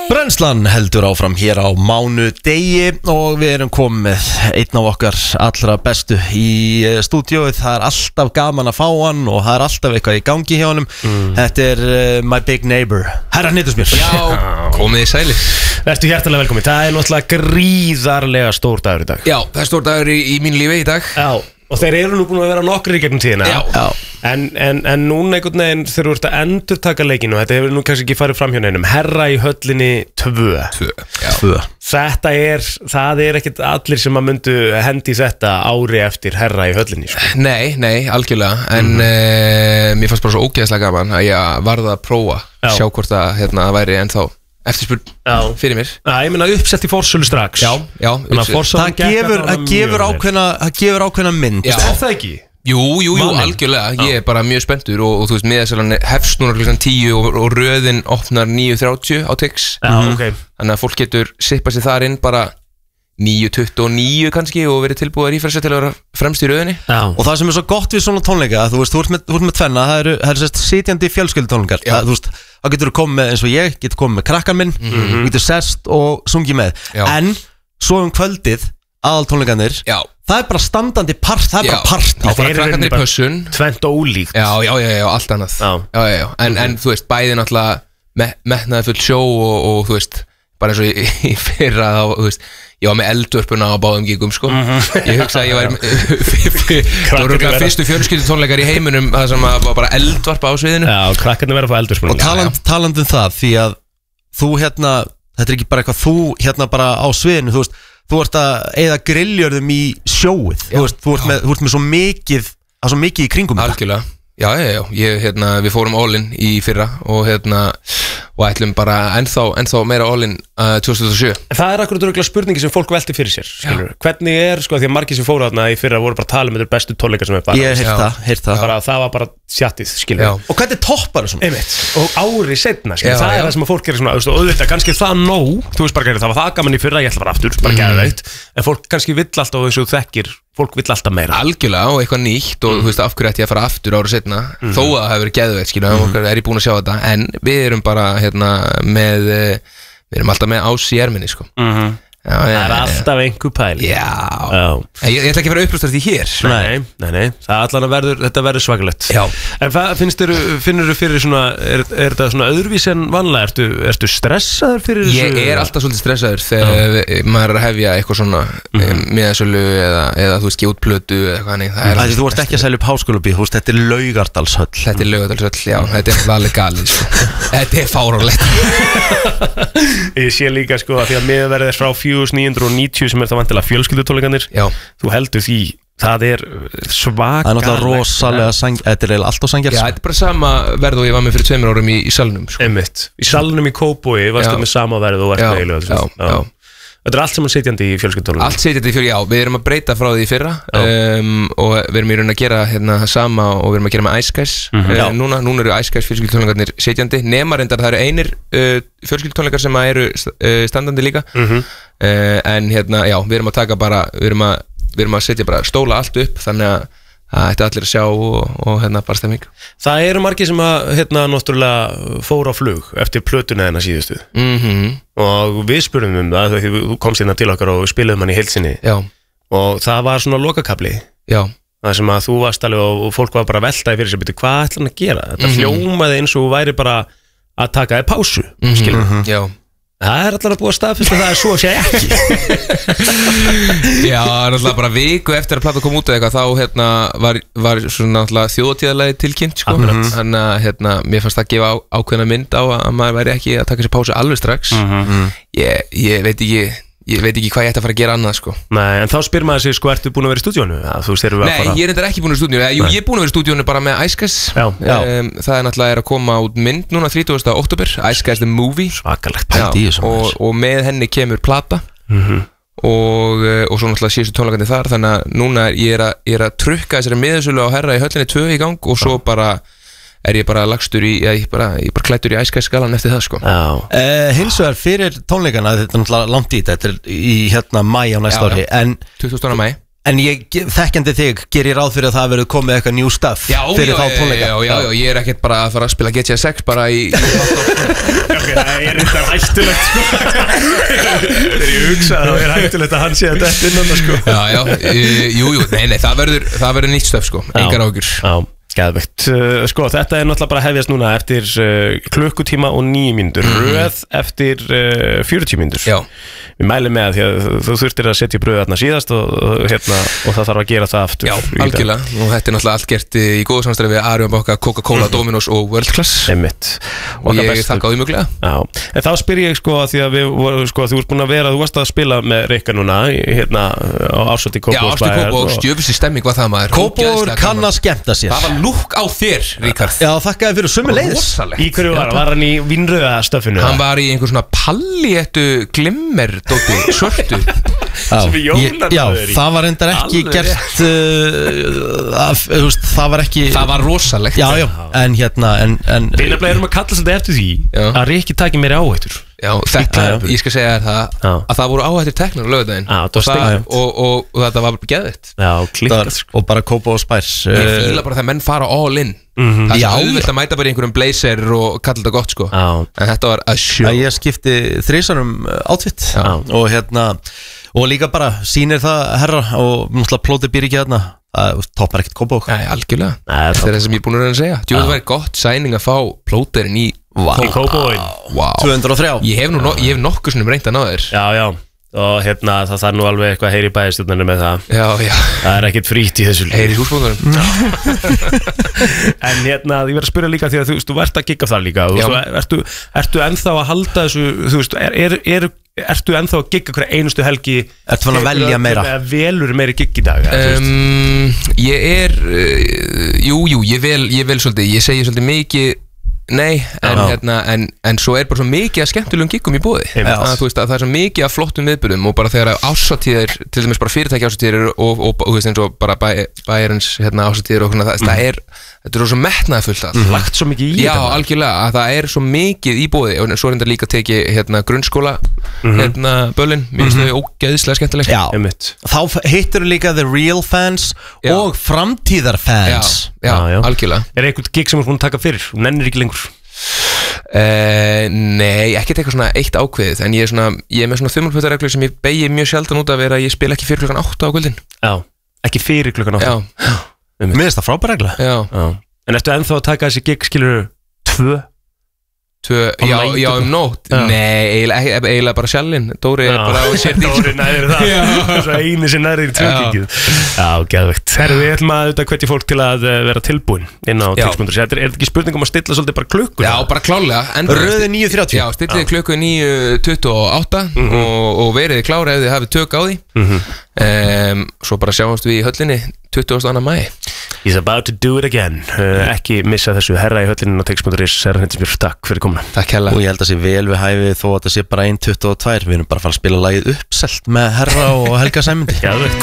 Brennslan heldur áfram hér á mánudegi og við erum komið með einn af okkar allra bestu í stúdíóið. Það er alltaf gaman að fá hann og það er alltaf eitthvað í gangi hjá honum. Þetta er my big neighbor, Herra Hnetusmjör. Já, komið í sæli. Vertu hjertalega velkomin. Það er náttúrulega gríðarlega stór dagur í dag. Já, það er stór dagur í mín lífi í dag. Já, og þeir eru nú búin að vera nokkrir í gegnum tíðina. Já. En núna einhvern veginn þegar þú ert að endurtaka leikinu, þetta hefur nú kannski ekki farið fram hjá neinum, Herra í höllinni 2. Það er ekkert allir sem að myndu hendi þetta ári eftir Herra í höllinni sko. Nei, algjörlega. En mér fannst bara svo ógeðslega gaman að ég varð að prófa, sjá hvort að það væri ennþá eftirspurn fyrir mér. Ég meina uppsett í forsölu strax. Já. Það gefur ákveðna mynd. Er það ekki? Jú, algjörlega. Ég er bara mjög spenntur og þú veist, miðasalan hefst núna klukkan 10 og röðin opnar 9:30 á Tix. Okay. Þannig að fólk getur sippað sér þar inn bara 9:29 kannski og verið tilbúið að rífresa til að vera fremst í röðinni. Og það sem er svo gott við svona tónleika, þú veist, þú ert með tvenna, það eru sitjandi fjölskyldutónleikar. Þú veist, þá getur þú komið með eins og ég, getur komið með krakkan minn, getur sest og sungið með. En svo kvöldið, aðaltónleikarnir, það er bara standandi part, það er bara part. Það er krakkarnir í pössun. Tvennt og ólíkt. Já, allt annað. Já. En þú veist, bæði náttúrulega metnaði full sjó og þú veist, bara eins og í fyrra þá, þú veist, ég var með eldvörpuna á báðum gigum sko. Ég hugsa að ég var það var fyrstu fjölskyldutónleikar í heiminum það sem var bara eldvarpa á sviðinu. Já, krakkarnir verða að fá eldvörpuna. Og talandi það, því að þú þetta er ekki bara eitthvað þú bara á sviðinu, þú veist, þú ert að eyða grilljörðum í sjóið. Þú ert með svo mikið í kringum þetta. Algjörlega. Já, við fórum all-in í fyrra og ætlum bara ennþá meira all-in 2007. Það er akkurat örgulega spurningi sem fólk velti fyrir sér, skilur. Hvernig sko, því að margir sem fóru þarna í fyrra voru bara að tala með bestu tónleikar sem er bara. Ég heyrt það. Það var bara sjattið, skilur. Og hvernig toppar það svona? Einmitt. Og ári seinna, skilur. Það er það sem að fólk gerir svona, auðvitað, kannski það nóg. Þú veist bara, það var það gaman í fyrra, ég ætla bara aftur, bara geðveikt. En fólk kannski vill alltaf, eins og þú þekkir, fólk vill alltaf meira. Algjörlega og eitthvað nýtt og þú veist af hverju ætti ég að fara aftur ára setna þó að það hefur verið geðveikt, skilur, er ég búin að sjá þetta en við erum bara við erum alltaf með ás í erminni sko. Það er alltaf einhver pæli. Já. Ég ætla ekki að vera upplýstar því hér. Nei. Það allan þetta verður svakalegt. En finnur þú fyrir svona er þetta svona öðruvís en vanlega? Ertu stressaður fyrir þessu? Ég er alltaf svolítið stressaður þegar maður er að hefja eitthvað svona miðasölu eða þú veist gefa út plötu eða eitthvað hannig. Þú ert ekki að selja upp Háskólabíð, þú veist þetta er Laugardalshöll. Þetta er Laugardalshöll, já. Þetta er alveg galið sko. Þetta er fáránlegt. Ég sé líka sko að því að miðaverðið er frá 4.990 sem er það vantilega fjölskyldutónleikarnir. Þú heldur því það er svakalega. Það er náttúrulega rosalega þetta er alltaf sangjart. Já, þetta er bara sama verð og ég var með fyrir 2 árum í salnum sko. Einmitt. Í salnum í Kópavogi varstu með sama verð og varstu eiginlega. Já. Þetta er allt saman sitjandi í fjölskyldutónleikum. Allt sitjandi í já, við erum að breyta frá því fyrra og við erum í raun að gera það sama og við erum að gera með Ice Guys. Núna eru Ice Guys fjölskyldutónleikarnir sitjandi. Nema reyndar það eru einir fjölskyldutónleikar sem eru standandi líka. En já, við erum að taka bara, við erum að setja bara stóla allt upp þannig að það ætti allir að sjá og bara stemming. Það eru margir sem að náttúrulega fóru á flug eftir plötuna þennan síðustu. Og við spurðum það því þú komst hérna til okkar og við spilaðum hann í heild sinni. Og það var svona lokakafli. Það sem að þú varst alveg og fólk var bara veltaði fyrir sér, hvað ætlar hann að gera? Þetta hljómaði eins og væri bara að taka þér pásu, skilur. Já. Það er allavega búið að staðfesta það svo að segja ekki. Já, náttúrulega bara viku eftir að plata kom út eða eitthvað þá var svona náttúrulega þjóðatíðarlagi tilkynnt sko. Þannig að mér fannst það að gefa ákveðna mynd á að maður væri ekki að taka sér pásu alveg strax. Ég veit ekki hvað ég ætti að fara að gera annað sko. Nei, en þá spyr maður sig sko, ertu búin að vera í stúdíónu? Nei, ég er reyndar ekki búin að vera í stúdíónu. Ég er búin að vera í stúdíónu bara með Ice Guys. Það er náttúrulega að koma út mynd núna 30. október, Ice Guys the Movie. Svakalegt pælt í þessu. Og með henni kemur plata og svo náttúrulega síðustu tónleikandi þar. Þannig að núna ég er að trukka þessari miðasölu á Herra í höllinni 2 í gang og svo bara er ég bara lagstur ég bara klæddur í Ice Guys skalan eftir það sko. Hins vegar fyrir tónleikana, þetta er náttúrulega langt í þetta er í maí á næsta ári en 20. maí En ég, þekkjandi þig, gerir ráð fyrir að það verður komið eitthvað new stuff fyrir þá tónleika. Já, ég er ekkert bara að fara að spila GTA 6 bara í Ok, það er eitthvað hættulegt sko. Þegar ég hugsa það er hættulegt að hann sé að þetta innan sko. Jú, nei, það verður nýtt stuff sko, engar ágjur. Já, geðveikt. Sko, þetta er náttúrulega bara að hefjast núna eftir klukkutíma og 9 mínútur, röð eftir 40 mínútur. Já. Við mælum með því að þú þurftir að setja bröð þarna síðast og það þarf að gera það aftur. Já, algjörlega, og þetta er náttúrulega allt gert í góðu samstæði við Arion Banka, Coca-Cola, Dominos og World Class. Einmitt. Og ég þakka auðmögulega. Já, en þá spyr ég sko að því að við vorum sko, þú varst að spila með Rikka núna hérna á ársöldi Kópavóks. Já, ársöldi Kópavóks, djöfisli stemming var það maður. Kópavókur kann að skemmta sér. Það var lúk á þér, Ríkard. Já, þakkaði fyrir sömuleiðis. Í hverju var hann í vínrauða stöffinu? Hann var í einhver svona palléttu glimmer dóti, svörtu. Já, það var endar ekki gert það var ekki. Það var rosalegt. Já, en hérna Við erum að kalla svolítið eftir því að Rikki taki meiri áhættur. Já, ég skal segja þér að það voru áhættir teknar á laugardaginn og þetta var bara geðvitt. Já, klikkað og bara Kópavóks bær. Ég fíla bara þegar menn fara all in. Það er auðvilt að mæta bara í einhverjum blazer og kalla þetta gott sko. En þetta var að sjó. Ég skipti 3 outfit og hérna og líka bara sýnir það herra og náttúrulega plótið býr ekki hérna. Það toppar ekkert Kópavók. Nei, algjörlega. Það er það sem ég er búin að reyna að segja. Þú veit að það væri gott sæning að fá plóterinn í Kópavóin. 203. Ég hef nokkuð svona reynt að ná þér. Já. Og hérna það þarf nú alveg eitthvað heyri bæjarstjórnarnir með það. Já. Það er ekkert frýtt í þessu. Heyri húsbóðunum. En hérna ég verð að spyrja líka því að þú ert að gigga það líka. Ertu ennþá að halda þessu, þú veist, ertu ennþá að gigga hverja einustu helgi? Ertu fann að velja meira? Velur meiri gigg í dag? Ég er, ég vel svolítið, ég segi svolítið mikið nei, en svo er bara svo mikið að skemmtilegum giggum í boði að þú veist að það er svo mikið að flottum viðburðum og bara þegar ásatíðir, til dæmis bara fyrirtæki ásatíðir og þú veist eins og bara bæjarins ásatíðir og þetta er svo metnaðfullt allt. Lagt svo mikið í þetta. Já, algjörlega, að það er svo mikið í boði og svo reyndar líka tekið grunnskóla bölin, mér finnst þau ógeðislega skemmtileg. Já, þá hittur líka the real fans og framtíðarfans. Já, algjörlega. Er eitthvað gig sem þú búin að taka fyrir? Þú nennir ekki lengur? Nei, ekkert eitthvað svona eitt ákveðið, en ég er með svona þumalputtareglur sem ég beigi mjög sjaldan út af að ég spila ekki fyrir klukkan 8 á kvöldin. Já, ekki fyrir klukkan 8? Já. Mér finnst það frábær regla. Já. En ertu ennþá að taka þessi gig, skilur 2? Já, nótt. Nei, eiginlega bara sjallinn. Dóri er bara á sér dýr. Dóri nærir það. Svo eini sem nærir í tvökingið. Já, geðvegt. Herru, við ætlum að hvetja fólk til að vera tilbúin inn á Tix.is. Er þetta ekki spurning um að stilla svolítið bara klukku? Já, bara klálega. Röði 9:30. Já, stillið klukku 9:28 og verið klára ef þið hafið tök á því. Svo bara sjáumst við í höllinni 22. maí. He's about to do it again. Ekki missa þessu herra í höllinni á Tix.is. Takk fyrir komuna. Takk hérlega. Og ég held að sé vel við hæfið þó að það sé bara 1:22. Við erum bara að fara að spila lagið Uppselt með herra og Helga Sæmundi. Geðveikt.